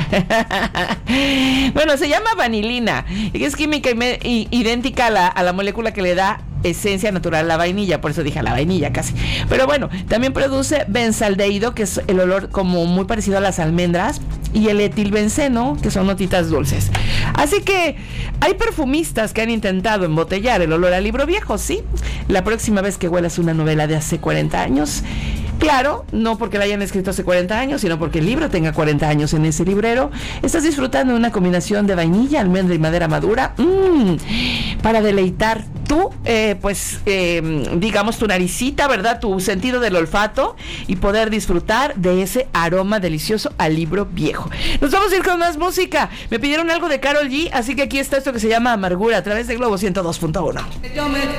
Bueno, se llama vanilina. Es química idéntica a la molécula que le da esencia natural a la vainilla, por eso dije a la vainilla casi. Pero bueno, también produce benzaldehído, que es el olor como muy parecido a las almendras, y el etilbenceno, que son notitas dulces. Así que hay perfumistas que han intentado embotellar el olor al libro viejo, ¿sí? La próxima vez que huelas una novela de hace 40 años, claro, no porque la hayan escrito hace 40 años, sino porque el libro tenga 40 años en ese librero, estás disfrutando de una combinación de vainilla, almendra y madera madura, para deleitar tú, digamos, tu naricita, ¿verdad? Tu sentido del olfato, y poder disfrutar de ese aroma delicioso al libro viejo. Nos vamos a ir con más música. Me pidieron algo de Karol G, así que aquí está esto que se llama Amargura, a través de Globo 102.1.